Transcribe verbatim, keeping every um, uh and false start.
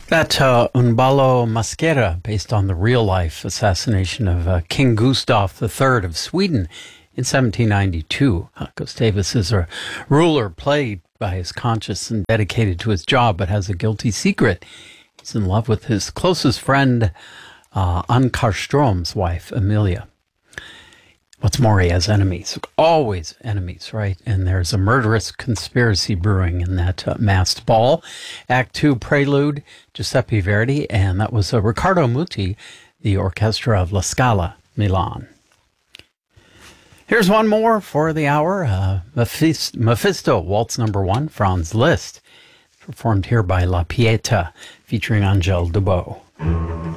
That uh, Un ballo maschera, based on the real-life assassination of uh, King Gustav the Third of Sweden in seventeen ninety-two. Uh, Gustavus is a ruler plagued by his conscience and dedicated to his job, but has a guilty secret. He's in love with his closest friend, uh, Ankarström's wife, Emilia. What's more, he has enemies. Always enemies, right? And there's a murderous conspiracy brewing in that uh, masked ball. Act two prelude, Giuseppe Verdi, and that was uh, Riccardo Muti, the orchestra of La Scala, Milan. Here's one more for the hour. Uh, Mephist- Mephisto, Waltz Number One, Franz Liszt, performed here by La Pieta, featuring Angèle Debout.